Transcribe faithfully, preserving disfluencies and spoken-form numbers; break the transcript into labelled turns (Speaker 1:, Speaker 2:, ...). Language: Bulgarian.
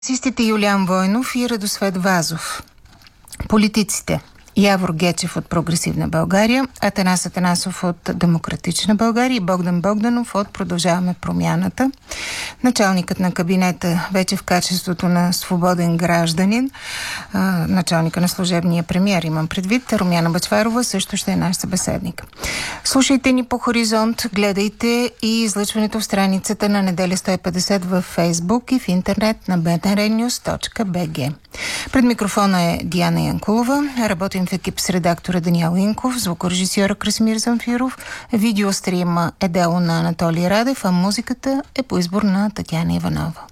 Speaker 1: Систите Юлиан Войнов и Радосвет Вазов. Политиците: Явор Гечев от Прогресивна България, Атанас Атанасов от Демократична България и Богдан Богданов от Продължаваме промяната. Началникът на кабинета, вече в качеството на свободен гражданин, а, началника на служебния премиер, имам предвид, Румяна Бъчварова, също ще е наш събеседник. Слушайте ни по Хоризонт, гледайте и излъчването в страницата на Неделя сто и петдесет във Фейсбук и в интернет на би ен ар нюз точка би джи. Пред микрофона е Диана Янкулова. Работим в екип с редактора Даниел Инков, звукорежисьора Красимир Замфиров, видеострима е дело на Анатолий Радев, а музиката е по избор на Татяна Иванова.